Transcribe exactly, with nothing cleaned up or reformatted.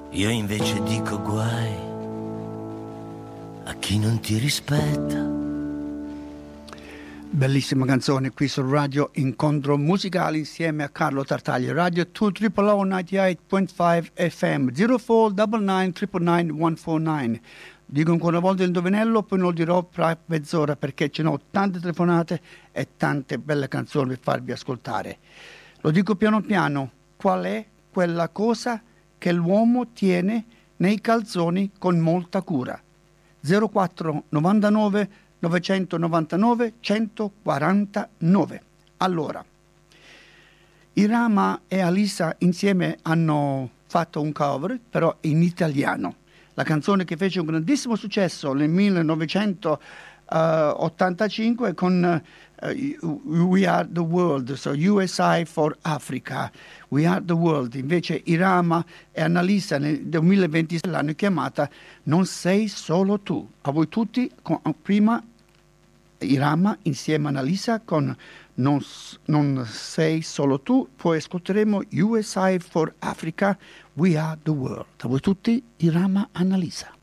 Io invece dico guai a chi non ti rispetta. Bellissima canzone qui su Radio Incontro Musicale insieme a Carlo Tartaglia. Radio due zero zero novantaotto virgola cinque F M zero quattro nove nove nove nove nove uno quattro nove. Dico ancora una volta il indovinello, poi non lo dirò per mezz'ora perché ce n'ho tante telefonate e tante belle canzoni per farvi ascoltare. Lo dico piano piano. Qual è quella cosa che l'uomo tiene nei calzoni con molta cura? zero quattro novantanove novecentonovantanove centoquarantanove. Allora, Irama e Alisa insieme hanno fatto un cover, però in italiano. La canzone che fece un grandissimo successo nel millenovecentottantacinque con uh, We Are the World, so U S I for Africa, We Are the World. Invece Irama e Annalisa nel duemilaventisei l'hanno chiamata Non sei solo tu. A voi tutti, con, prima Irama insieme a Annalisa con non, non sei solo tu, poi ascolteremo U S I for Africa, We Are the World. A voi tutti, Irama, Annalisa.